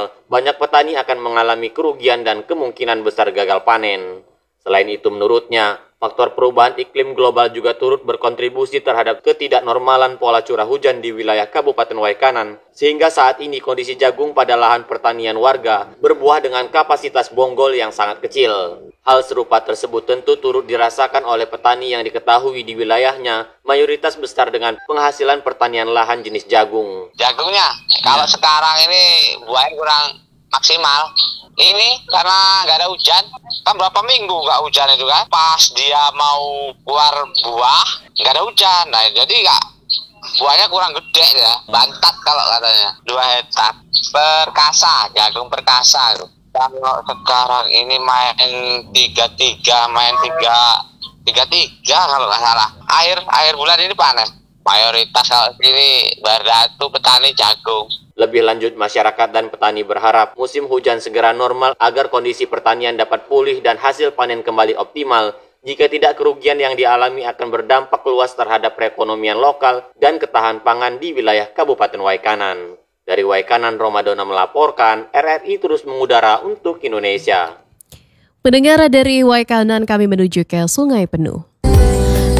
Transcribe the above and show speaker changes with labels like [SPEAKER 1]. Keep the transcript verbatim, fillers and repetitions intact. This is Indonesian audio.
[SPEAKER 1] banyak petani akan mengalami kerugian dan kemungkinan besar gagal panen. Selain itu menurutnya, faktor perubahan iklim global juga turut berkontribusi terhadap ketidaknormalan pola curah hujan di wilayah Kabupaten Waikanan, sehingga saat ini kondisi jagung pada lahan pertanian warga berbuah dengan kapasitas bonggol yang sangat kecil. Hal serupa tersebut tentu turut dirasakan oleh petani yang diketahui di wilayahnya mayoritas besar dengan penghasilan pertanian lahan jenis jagung.
[SPEAKER 2] Jagungnya, kalau ya. Sekarang ini buahnya kurang maksimal. Ini karena nggak ada hujan, kan berapa minggu nggak hujan itu kan. Pas dia mau keluar buah, nggak ada hujan. Nah, jadi nggak, buahnya kurang gede ya, bantat kalau katanya. Dua hektar, perkasa, jagung perkasa itu. Kalau sekarang ini main tiga tiga, main tiga tiga tiga kalau nggak salah. Air air bulan ini panen. Mayoritas kalau sini Bardatu petani jagung.
[SPEAKER 1] Lebih lanjut, masyarakat dan petani berharap musim hujan segera normal agar kondisi pertanian dapat pulih dan hasil panen kembali optimal. Jika tidak, kerugian yang dialami akan berdampak luas terhadap perekonomian lokal dan ketahanan pangan di wilayah Kabupaten Waikanan. Dari Waikanan, Romadona melaporkan, R R I terus mengudara untuk Indonesia.
[SPEAKER 3] Pendengar dari Waikanan, kami menuju ke Sungai Penuh.